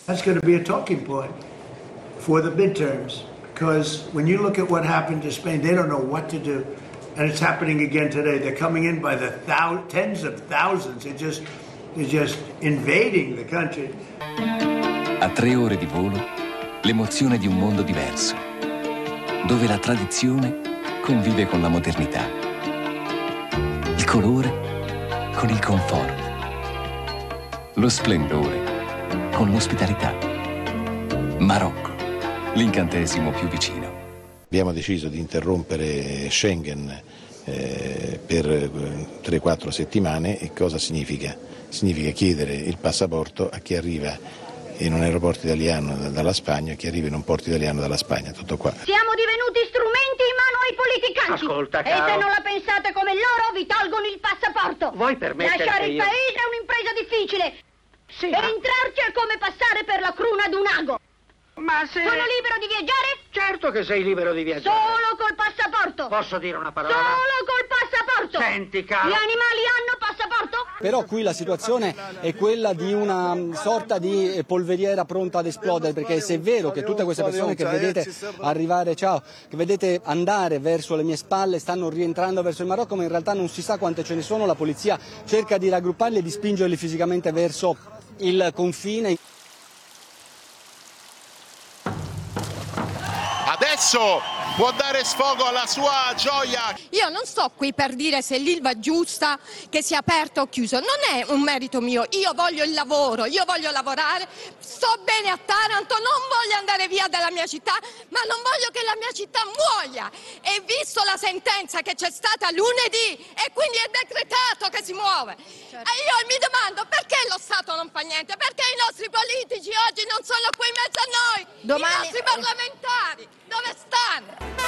That's going to be a talking point for the midterms, because when you look at what happened to Spain, they don't know what to do. And it's happening again today. They're coming in by the tens of thousands. They're just invading the country. A 3 ore di volo, l'emozione di un mondo diverso, dove la tradizione convive con la modernità, il colore con il comfort, lo splendore con l'ospitalità. Marocco, l'incantesimo più vicino. Abbiamo deciso di interrompere Schengen per 3-4 settimane. E cosa significa? Significa chiedere il passaporto a chi arriva in un aeroporto italiano dalla Spagna e chi arriva in un porto italiano dalla Spagna, tutto qua. Siamo divenuti strumenti in mano ai politicanti. Ascolta, caro. E se non la pensate come loro, vi tolgono il passaporto. Vuoi permettere Lasciare che il paese è un'impresa difficile. Sì, e entrarci è come passare per la cruna d'un ago. Ma se... Sono libero di viaggiare? Certo che sei libero di viaggiare. Solo col passaporto. Posso dire una parola? Solo col passaporto. Senti, caro. Gli animali hanno passaporto? Però qui la situazione è quella di una sorta di polveriera pronta ad esplodere, perché se è vero che tutte queste persone che vedete arrivare, che vedete andare verso le mie spalle stanno rientrando verso il Marocco, ma in realtà non si sa quante ce ne sono, la polizia cerca di raggrupparli e di spingerli fisicamente verso il confine. Adesso può dare sfogo alla sua gioia. Io non sto qui per dire se l'Ilva è giusta, che sia aperto o chiuso, non è un merito mio, io voglio il lavoro, io voglio lavorare, sto bene a Taranto, non voglio andare via dalla mia città, ma non voglio che la mia città muoia. E visto la sentenza che c'è stata lunedì e quindi è decretato che si muove, e io mi domando perché lo Stato non fa niente, perché i nostri politici oggi non sono qui in mezzo a noi, i nostri parlamentari, dove stanno?